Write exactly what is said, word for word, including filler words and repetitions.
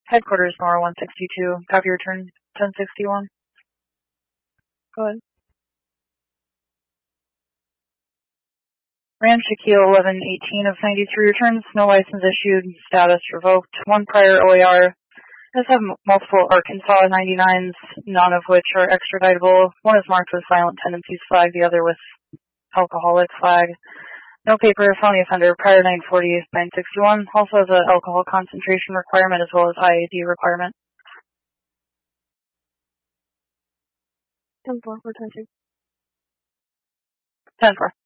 Headquarters, Nora one sixty-two. Copy your turn, ten sixty-one. Go ahead. Ram Shaquille eleven eighteen of ninety-three returns, no license issued, status revoked. One prior O A R. Does have multiple Arkansas ninety-nines, none of which are extraditable. One is marked with violent tendencies flag, the other with alcoholic flag. No paper, felony offender, prior nine forty, nine sixty-one. Also has an alcohol concentration requirement as well as I A D requirement. ten four, we're ten two. ten four.